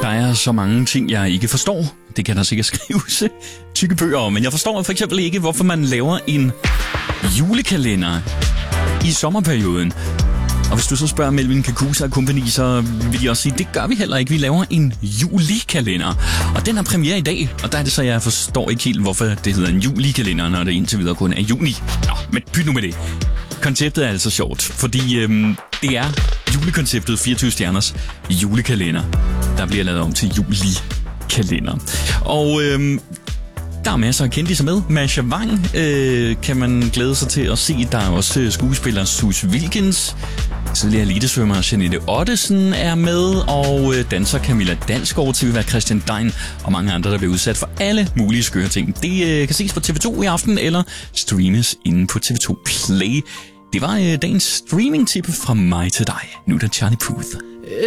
Der er så mange ting, jeg ikke forstår. Det kan der sikkert skrives tykke bøger om. Men jeg forstår for eksempel ikke, hvorfor man laver en julekalender i sommerperioden. Og hvis du så spørger Melvin Kakusa og company, så vil de også sige, det gør vi heller ikke. Vi laver en julekalender. Og den har premiere i dag. Og der er det så, jeg forstår ikke helt, hvorfor det hedder en julekalender, når det indtil videre kun er juni. Nå, men pyt nu med det. Konceptet er altså sjovt, fordi det er julekonceptet 24 stjerners julekalender, der bliver lavet om til julekalender. Og der er masser af kendte med. Masha Wang kan man glæde sig til at se. Der er også skuespiller Sus Wilkins. Tidligere elitesvømmer Jeanette Ottesen er med, og danser Camilla Dalsgaard til at være Christian Dein, og mange andre, der bliver udsat for alle mulige skøre ting. Det kan ses på TV2 i aften, eller streames inde på TV2 Play. Det var dagens streaming-tip fra mig til dig. Nu er der Charlie Puth.